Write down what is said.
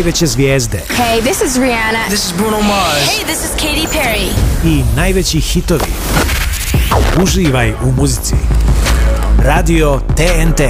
najveće zvijezde. Hey, this is Rihanna. This is Bruno Mars. Hey, this is Katy Perry. I najveći hitovi. Uživaj u muzici. Radio TNT.